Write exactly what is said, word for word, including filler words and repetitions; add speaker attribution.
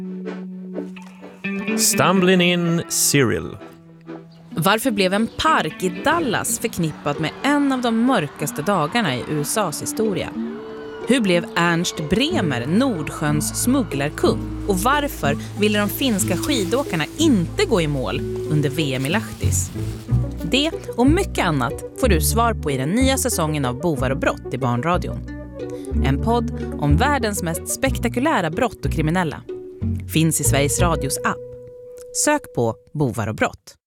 Speaker 1: Stumbling in Cyril.
Speaker 2: Varför blev en park i Dallas förknippad med en av de mörkaste dagarna i U S A:s historia? Hur blev Ernst Bremer Nordsjöns smugglarkung? Och varför ville de finska skidåkarna inte gå i mål under V M i Lahtis? Det och mycket annat får du svar på i den nya säsongen av Bovar och brott i Barnradion. En podd om världens mest spektakulära brott och kriminella. Finns i Sveriges Radios app. Sök på Bovar och brott.